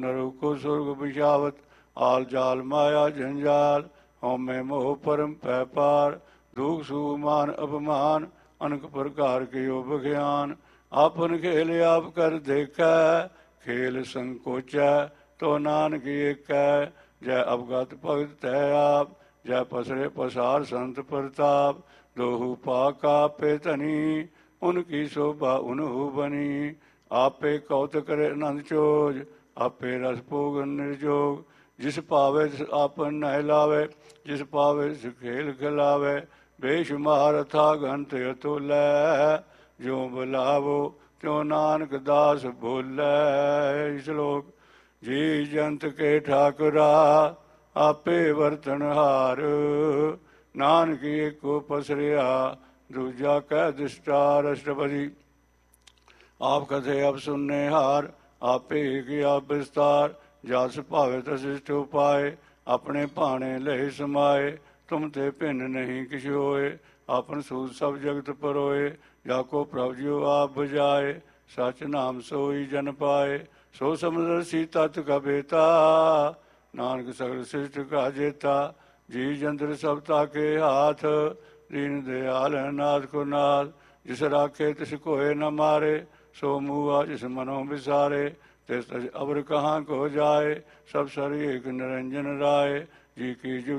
नरु को सुर्ग बिछावत, आल जाल माया जंजाल, हौमे मोह परम पैपार, दुख सुमान अपमान, अनक प्रकार के यो बख्यान, आपन खेल आप कर देखै, खेल संकोचै तो नानक एकै, जय अवगत भगत तै आप, जय पसरे पसार संत प्रताप, दोहु पाका पे धनी, उनकी शोभा उनहु बनी, आपे कौत करे आनंद चोज, आपे रस भोग निर्जोग, जिस पावे तिस आपन नहलावे, जिस पावे तिस खेल खिलावे, बेशुमार था घंत अतुलै, जो बुलावो त्यों नानक दास बोलै। श्लोक जी जंत के ठाकुरा, आपे वर्तनहार, नानक एको पसरिया, दूजा कै दिष्टार। अष्टपदी आप कथे अब सुनने हार, आपे किया विस्तार, जास भावे तसिष्ठ उपाय, अपने भाणे लहे समाए, तुम ते भिन्न नहीं किछ होए, आपन सूद सब जगत परोए, जाको प्रभु जियो आप बुझाए, सच नाम सोई जन पाए, सो समदर्शी तत् का बेता, नानक सगल सृष्टि का जेता, जी जंत्र सब ताके हाथ, दीन दयाल नाथ को नाथ, जिस राखे तिस कोय न मारे, सो मुआ जिस मनो विसारे, तिस अवर कहाँ को जाए, सब सर एक निरंजन राय, जी की